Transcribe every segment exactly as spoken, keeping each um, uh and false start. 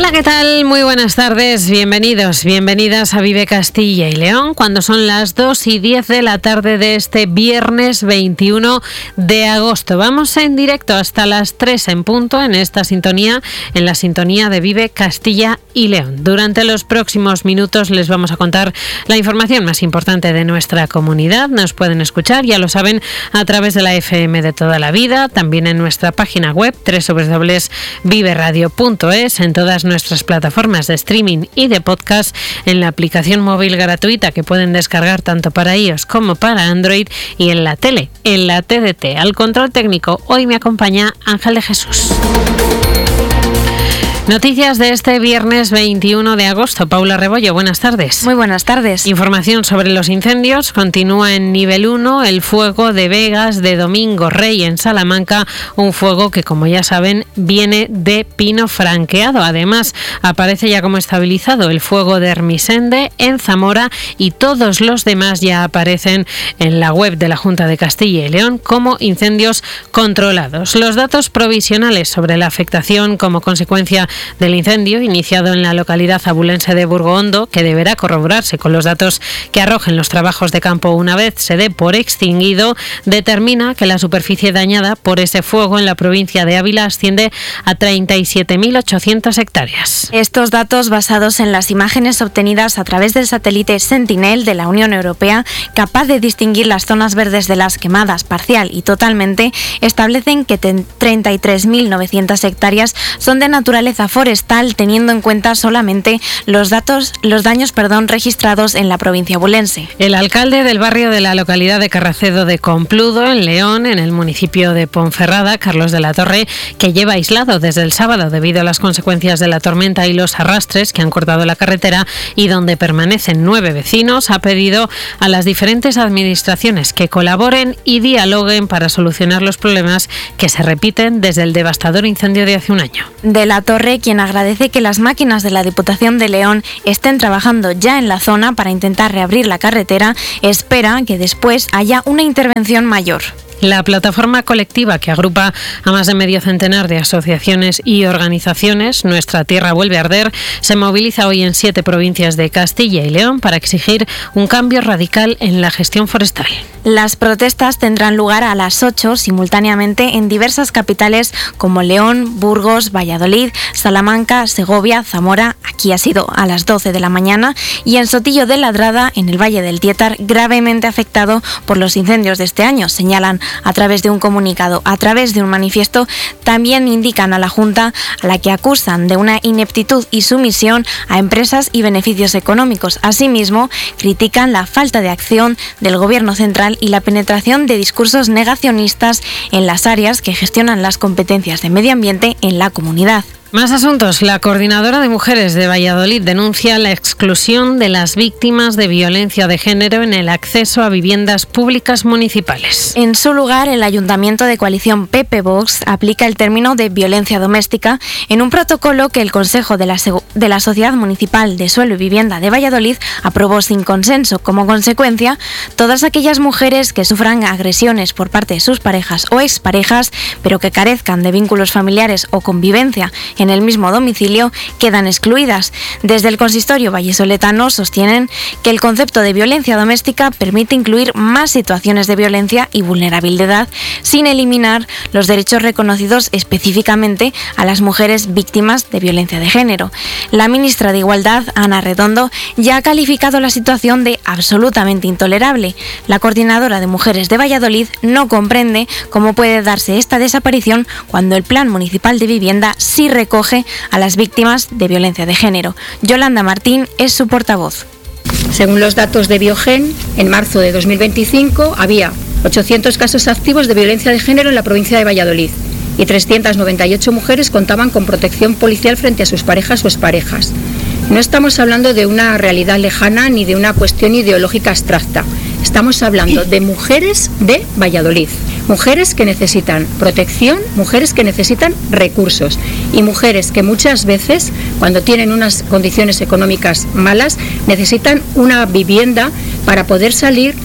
Hola, ¿qué tal? Muy buenas tardes, bienvenidos, bienvenidas a Vive Castilla y León, cuando son las dos y diez de la tarde de este viernes veintiuno de agosto. Vamos en directo hasta las tres en punto en esta sintonía, en la sintonía de Vive Castilla y León. Durante los próximos minutos les vamos a contar la información más importante de nuestra comunidad. Nos pueden escuchar, ya lo saben, a través de la F M de toda la vida, también en nuestra página web doble u doble u doble u punto vive radio punto es, en todas nuestras plataformas de streaming y de podcast, en la aplicación móvil gratuita que pueden descargar tanto para iOS como para Android, y en la tele, en la T D T. Al control técnico hoy me acompaña Ángel de Jesús. Noticias de este viernes veintiuno de agosto. Paula Rebollo, buenas tardes. Muy buenas tardes. Información sobre los incendios. Continúa en nivel uno el fuego de Vegas de Domingo Rey en Salamanca, un fuego que, como ya saben, viene de pino franqueado. Además, aparece ya como estabilizado el fuego de Ermisende en Zamora, y todos los demás ya aparecen en la web de la Junta de Castilla y León como incendios controlados. Los datos provisionales sobre la afectación como consecuencia del incendio iniciado en la localidad abulense de Burgohondo, que deberá corroborarse con los datos que arrojen los trabajos de campo una vez se dé por extinguido, determina que la superficie dañada por ese fuego en la provincia de Ávila asciende a treinta y siete mil ochocientas hectáreas. Estos datos, basados en las imágenes obtenidas a través del satélite Sentinel de la Unión Europea, capaz de distinguir las zonas verdes de las quemadas parcial y totalmente, establecen que treinta y tres mil novecientas hectáreas son de naturaleza forestal, teniendo en cuenta solamente los datos, los daños, perdón, registrados en la provincia abulense. El alcalde del barrio de la localidad de Carracedo de Compludo, en León, en el municipio de Ponferrada, Carlos de la Torre, que lleva aislado desde el sábado debido a las consecuencias de la tormenta y los arrastres que han cortado la carretera, y donde permanecen nueve vecinos, ha pedido a las diferentes administraciones que colaboren y dialoguen para solucionar los problemas que se repiten desde el devastador incendio de hace un año. De la Torre, quien agradece que las máquinas de la Diputación de León estén trabajando ya en la zona para intentar reabrir la carretera, espera que después haya una intervención mayor. La plataforma colectiva, que agrupa a más de medio centenar de asociaciones y organizaciones, Nuestra Tierra Vuelve a Arder, se moviliza hoy en siete provincias de Castilla y León para exigir un cambio radical en la gestión forestal. Las protestas tendrán lugar a las ocho simultáneamente en diversas capitales como León, Burgos, Valladolid, Salamanca, Segovia, Zamora, aquí ha sido a las doce de la mañana, y en Sotillo de Ladrada, en el Valle del Tietar, gravemente afectado por los incendios de este año, señalan a través de un comunicado. A través de un manifiesto también indican a la Junta, a la que acusan de una ineptitud y sumisión a empresas y beneficios económicos. Asimismo, critican la falta de acción del Gobierno central y la penetración de discursos negacionistas en las áreas que gestionan las competencias de medio ambiente en la comunidad. Más asuntos. La Coordinadora de Mujeres de Valladolid denuncia la exclusión de las víctimas de violencia de género en el acceso a viviendas públicas municipales. En su lugar, el Ayuntamiento de Coalición P P Vox aplica el término de violencia doméstica en un protocolo que el Consejo de la, de la Sociedad Municipal de Suelo y Vivienda de Valladolid aprobó sin consenso. Como consecuencia, todas aquellas mujeres que sufran agresiones por parte de sus parejas o exparejas, pero que carezcan de vínculos familiares o convivencia en el mismo domicilio, quedan excluidas. Desde el consistorio vallesoletano sostienen que el concepto de violencia doméstica permite incluir más situaciones de violencia y vulnerabilidad, sin eliminar los derechos reconocidos específicamente a las mujeres víctimas de violencia de género. La ministra de Igualdad, Ana Redondo, ya ha calificado la situación de absolutamente intolerable. La Coordinadora de Mujeres de Valladolid no comprende cómo puede darse esta desaparición cuando el Plan Municipal de Vivienda sí recoge a las víctimas de violencia de género. Yolanda Martín es su portavoz. Según los datos de Biogen, en marzo de dos mil veinticinco había ochocientos casos activos de violencia de género en la provincia de Valladolid y trescientas noventa y ocho mujeres contaban con protección policial frente a sus parejas o exparejas. No estamos hablando de una realidad lejana ni de una cuestión ideológica abstracta. Estamos hablando de mujeres de Valladolid, mujeres que necesitan protección, mujeres que necesitan recursos y mujeres que muchas veces, cuando tienen unas condiciones económicas malas, necesitan una vivienda para poder salir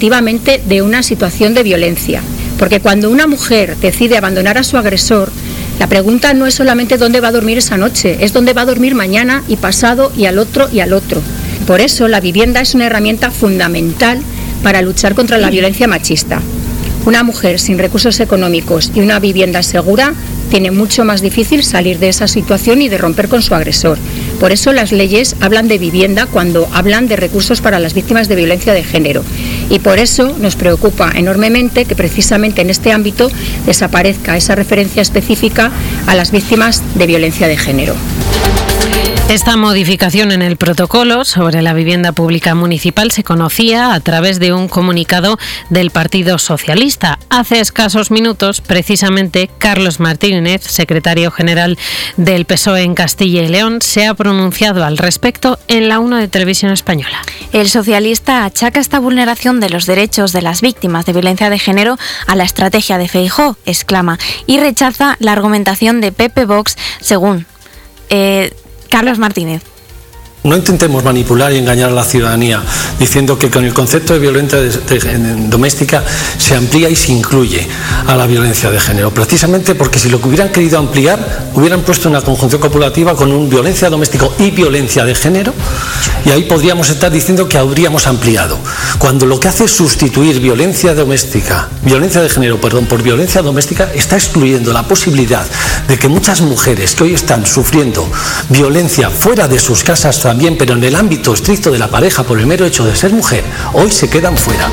definitivamente de una situación de violencia. Porque cuando una mujer decide abandonar a su agresor, La pregunta no es solamente dónde va a dormir esa noche, es dónde va a dormir mañana y pasado y al otro y al otro. Por eso la vivienda es una herramienta fundamental para luchar contra la violencia machista. Una mujer sin recursos económicos y una vivienda segura tiene mucho más difícil salir de esa situación y de romper con su agresor. Por eso las leyes hablan de vivienda cuando hablan de recursos para las víctimas de violencia de género. Y por eso nos preocupa enormemente que precisamente en este ámbito desaparezca esa referencia específica a las víctimas de violencia de género. Esta modificación en el protocolo sobre la vivienda pública municipal se conocía a través de un comunicado del Partido Socialista. Hace escasos minutos, precisamente, Carlos Martínez, secretario general del P S O E en Castilla y León, se ha pronunciado al respecto en la uno de Televisión Española. El socialista achaca esta vulneración de los derechos de las víctimas de violencia de género a la estrategia de Feijóo, exclama, y rechaza la argumentación de P P Vox, según eh, Carlos Martínez. No intentemos manipular y engañar a la ciudadanía diciendo que con el concepto de violencia de, de, de, doméstica se amplía y se incluye a la violencia de género, precisamente porque si lo que hubieran querido ampliar hubieran puesto una conjunción copulativa con un violencia doméstica y violencia de género y ahí podríamos estar diciendo que habríamos ampliado, cuando lo que hace es sustituir violencia doméstica, violencia de género, perdón, por violencia doméstica, está excluyendo la posibilidad de que muchas mujeres que hoy están sufriendo violencia fuera de sus casas también, pero en el ámbito estricto de la pareja por el mero hecho de ser mujer, hoy se quedan fuera.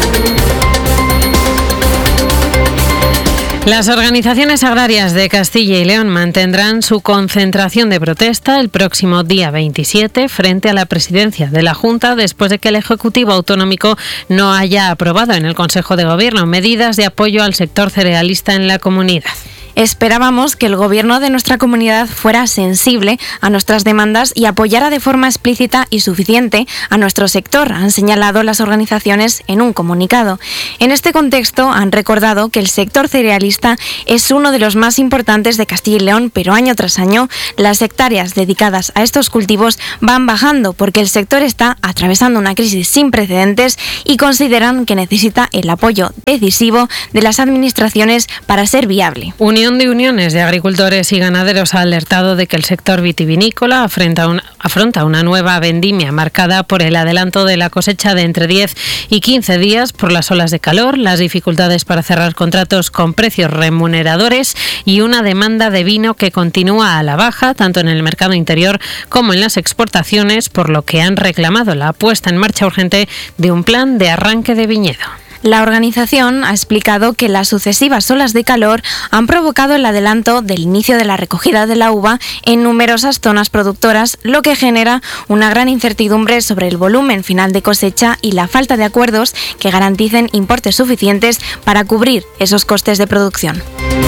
Las organizaciones agrarias de Castilla y León mantendrán su concentración de protesta el próximo día veintisiete frente a la presidencia de la Junta después de que el Ejecutivo Autonómico no haya aprobado en el Consejo de Gobierno medidas de apoyo al sector cerealista en la comunidad. Esperábamos que el gobierno de nuestra comunidad fuera sensible a nuestras demandas y apoyara de forma explícita y suficiente a nuestro sector, han señalado las organizaciones en un comunicado. En este contexto han recordado que el sector cerealista es uno de los más importantes de Castilla y León, pero año tras año las hectáreas dedicadas a estos cultivos van bajando porque el sector está atravesando una crisis sin precedentes y consideran que necesita el apoyo decisivo de las administraciones para ser viable. Unión de Uniones de Agricultores y Ganaderos ha alertado de que el sector vitivinícola afronta una, afronta una nueva vendimia marcada por el adelanto de la cosecha de entre diez y quince días por las olas de calor, las dificultades para cerrar contratos con precios remuneradores y una demanda de vino que continúa a la baja, tanto en el mercado interior como en las exportaciones, por lo que han reclamado la puesta en marcha urgente de un plan de arranque de viñedo. La organización ha explicado que las sucesivas olas de calor han provocado el adelanto del inicio de la recogida de la uva en numerosas zonas productoras, lo que genera una gran incertidumbre sobre el volumen final de cosecha y la falta de acuerdos que garanticen importes suficientes para cubrir esos costes de producción.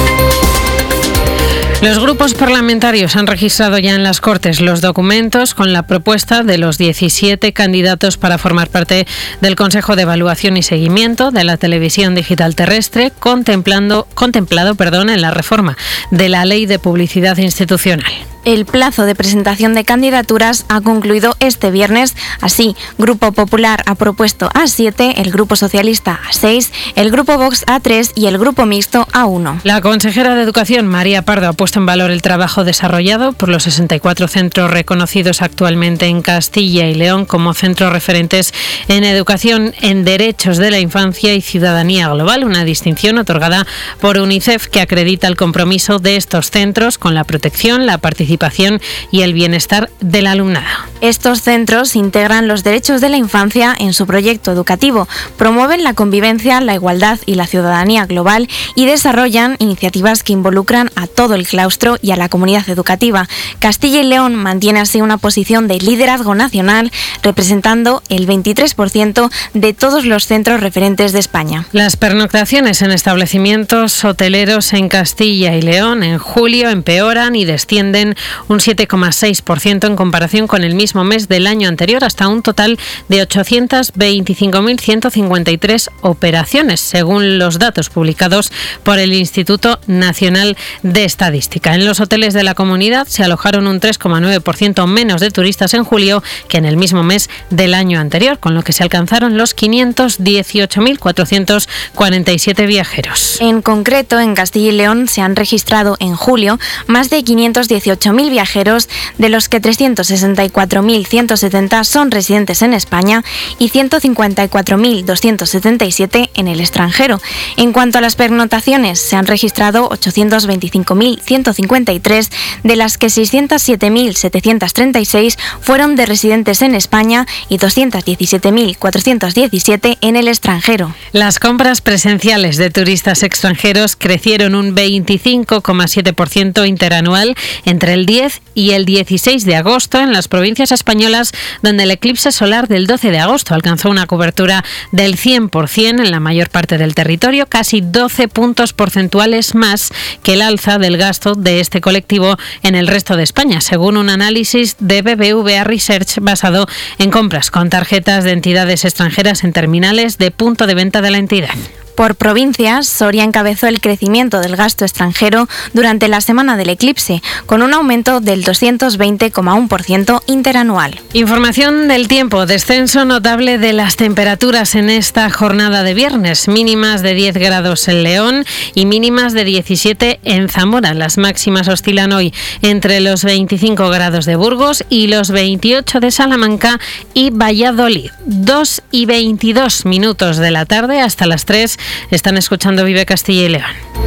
Los grupos parlamentarios han registrado ya en las Cortes los documentos con la propuesta de los diecisiete candidatos para formar parte del Consejo de Evaluación y Seguimiento de la Televisión Digital Terrestre, contemplando, contemplado perdón, en la reforma de la Ley de Publicidad Institucional. El plazo de presentación de candidaturas ha concluido este viernes. Así, Grupo Popular ha propuesto a siete, el Grupo Socialista a seis, el Grupo Vox a tres y el Grupo Mixto a uno. La consejera de Educación, María Pardo, ha puesto en valor el trabajo desarrollado por los sesenta y cuatro centros reconocidos actualmente en Castilla y León como centros referentes en educación en derechos de la infancia y ciudadanía global, una distinción otorgada por UNICEF que acredita el compromiso de estos centros con la protección, la participación y el bienestar del alumnado. Estos centros integran los derechos de la infancia en su proyecto educativo, promueven la convivencia, la igualdad y la ciudadanía global y desarrollan iniciativas que involucran a todo el claustro y a la comunidad educativa. Castilla y León mantiene así una posición de liderazgo nacional, representando el veintitrés por ciento de todos los centros referentes de España. Las pernoctaciones en establecimientos hoteleros en Castilla y León en julio empeoran y descienden un siete coma seis por ciento en comparación con el mismo mes del año anterior, hasta un total de ochocientas veinticinco mil ciento cincuenta y tres operaciones, según los datos publicados por el Instituto Nacional de Estadística. En los hoteles de la comunidad se alojaron un tres coma nueve por ciento menos de turistas en julio que en el mismo mes del año anterior, con lo que se alcanzaron los quinientos dieciocho mil cuatrocientos cuarenta y siete viajeros. En concreto, en Castilla y León se han registrado en julio más de quinientos dieciocho mil viajeros, de los que trescientos sesenta y cuatro mil ciento setenta son residentes en España y ciento cincuenta y cuatro mil doscientos setenta y siete en el extranjero. En cuanto a las pernoctaciones, se han registrado ochocientos veinticinco mil ciento cincuenta y tres, de las que seiscientos siete mil setecientos treinta y seis fueron de residentes en España y doscientos diecisiete mil cuatrocientos diecisiete en el extranjero. Las compras presenciales de turistas extranjeros crecieron un veinticinco coma siete por ciento interanual entre el diez y el dieciséis de agosto en las provincias españolas, donde el eclipse solar del doce de agosto alcanzó una cobertura del cien por ciento en la mayor parte del territorio, casi doce puntos porcentuales más que el alza del gasto de este colectivo en el resto de España, según un análisis de B B V A Research basado en compras con tarjetas de entidades extranjeras en terminales de punto de venta de la entidad. Por provincias, Soria encabezó el crecimiento del gasto extranjero durante la semana del eclipse, con un aumento del doscientos veinte coma uno por ciento interanual. Información del tiempo. Descenso notable de las temperaturas en esta jornada de viernes. Mínimas de diez grados en León y mínimas de diecisiete en Zamora. Las máximas oscilan hoy entre los veinticinco grados de Burgos y los veintiocho de Salamanca y Valladolid. dos y veintidós minutos de la tarde hasta las tres. Están escuchando Vive Castilla y León.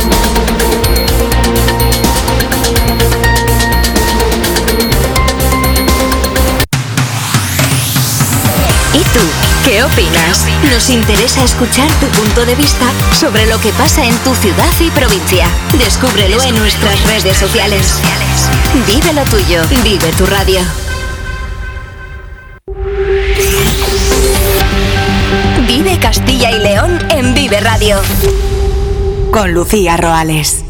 ¿Y tú? ¿Qué opinas? Nos interesa escuchar tu punto de vista sobre lo que pasa en tu ciudad y provincia. Descúbrelo en nuestras redes sociales. Vive lo tuyo. Vive tu radio. Vive Castilla y León en Vive Radio. Con Lucía Roales.